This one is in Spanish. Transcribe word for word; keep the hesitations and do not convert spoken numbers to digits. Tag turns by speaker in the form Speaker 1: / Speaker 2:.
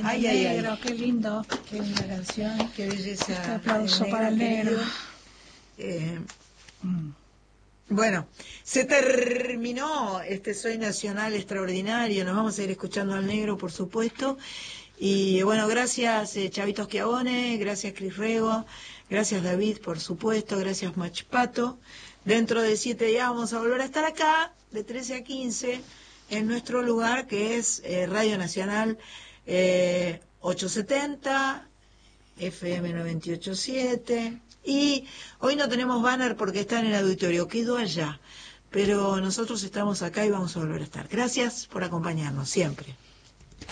Speaker 1: Ay, ay, ay.
Speaker 2: Negro, qué lindo.
Speaker 1: Qué linda canción, qué belleza.
Speaker 2: Este aplauso
Speaker 1: el
Speaker 2: para el negro.
Speaker 1: Eh, bueno, se terminó este Soy Nacional Extraordinario. Nos vamos a ir escuchando al negro, por supuesto. Y bueno, gracias eh, Chavito Schiavone, gracias Cris Rego, gracias David, por supuesto, gracias Machpato. Dentro de siete días vamos a volver a estar acá, de trece a quince, en nuestro lugar, que es eh, Radio Nacional eh, ochocientos setenta, F M noventa y ocho punto siete. Y hoy no tenemos banner porque está en el auditorio, quedó allá. Pero nosotros estamos acá y vamos a volver a estar. Gracias por acompañarnos, siempre.